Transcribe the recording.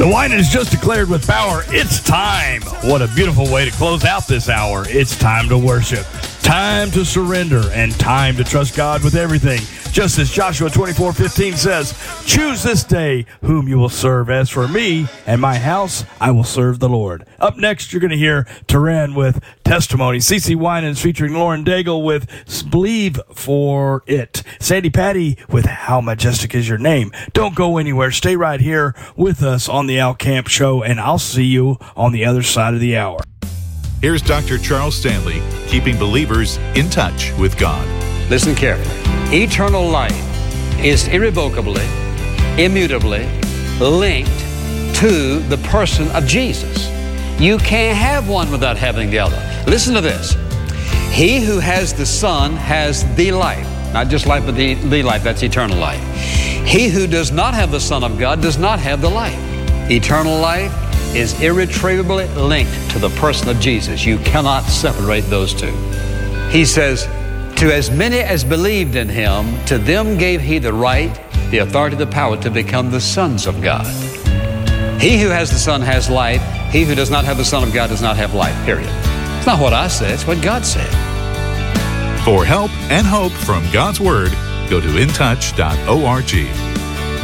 The wine is just declared with power. It's time. What a beautiful way to close out this hour. It's time to worship, time to surrender, and time to trust God with everything. Just as Joshua 24:15 says, choose this day whom you will serve. As for me and my house, I will serve the Lord. Up next, you're going to hear Turan with Testimony. CeCe Winans featuring Lauren Daigle with Believe for It. Sandy Patty with How Majestic Is Your Name. Don't go anywhere. Stay right here with us on the Al Camp Show, and I'll see you on the other side of the hour. Here's Dr. Charles Stanley, keeping believers in touch with God. Listen carefully. Eternal life is irrevocably, immutably linked to the person of Jesus. You can't have one without having the other. Listen to this. He who has the Son has the life. Not just life, but the life. That's eternal life. He who does not have the Son of God does not have the life. Eternal life is irretrievably linked to the person of Jesus. You cannot separate those two. He says, to as many as believed in him, to them gave he the right, the authority, the power to become the sons of God. He who has the Son has life. He who does not have the Son of God does not have life, period. It's not what I said, it's what God said. For help and hope from God's Word, go to intouch.org.